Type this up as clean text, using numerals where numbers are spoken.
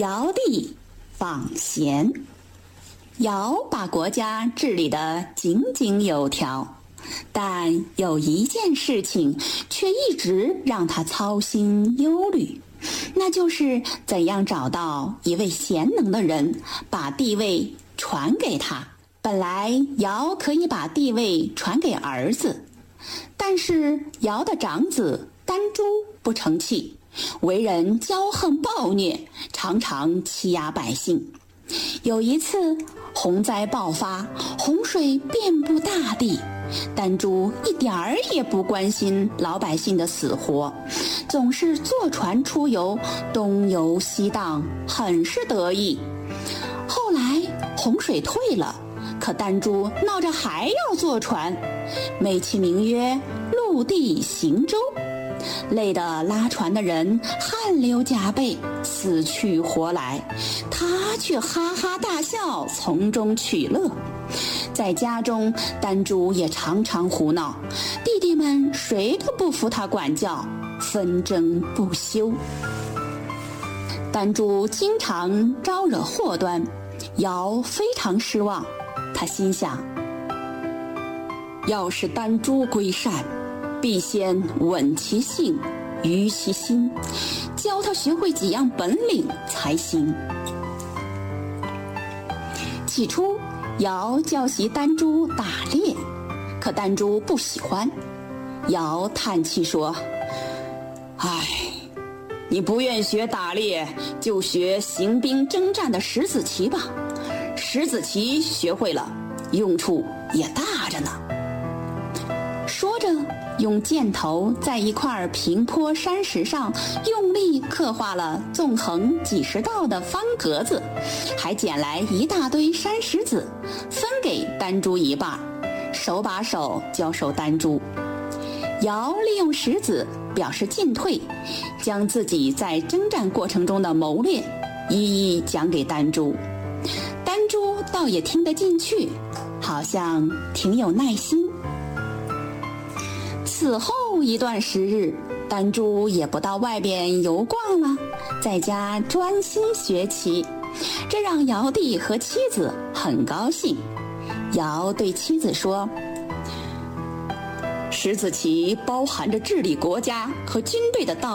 尧帝访贤。尧把国家治理得井井有条，但有一件事情却一直让他操心忧虑，那就是怎样找到一位贤能的人，把帝位传给他。本来尧可以把帝位传给儿子，但是尧的长子丹朱不成器，为人骄横暴虐，常常欺压百姓。有一次洪灾爆发，洪水遍布大地，丹朱一点儿也不关心老百姓的死活，总是坐船出游，东游西荡，很是得意。后来洪水退了，可丹朱闹着还要坐船，美其名曰陆地行舟，累得拉船的人汗流浃背，死去活来，他却哈哈大笑，从中取乐。在家中，丹朱也常常胡闹，弟弟们谁都不服他管教，纷争不休。丹朱经常招惹祸端，尧非常失望。他心想，要是丹朱归善，必先稳其性，于其心，教他学会几样本领才行。起初尧教习丹朱打猎，可丹朱不喜欢。尧叹气说，唉，你不愿学打猎，就学行兵征战的石子棋吧，石子棋学会了，用处也大着呢。说着，用箭头在一块平坡山石上用力刻画了纵横几十道的方格子，还捡来一大堆山石子，分给丹朱一半，手把手教授丹朱。尧利用石子表示进退，将自己在征战过程中的谋略一一讲给丹朱。丹朱倒也听得进去，好像挺有耐心。此后一段时日，丹朱也不到外边游逛了，在家专心学棋，这让尧帝和妻子很高兴。尧对妻子说，石子棋包含着治理国家和军队的道理。